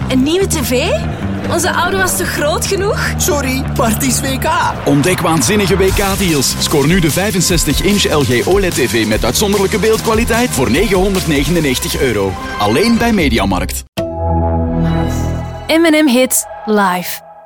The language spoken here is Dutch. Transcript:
Een nieuwe tv? Onze oude was te groot genoeg? Sorry, Parties WK. Ontdek waanzinnige WK-deals. Scoor nu de 65-inch LG OLED-TV met uitzonderlijke beeldkwaliteit voor €999. Alleen bij Mediamarkt. M&M Hits live.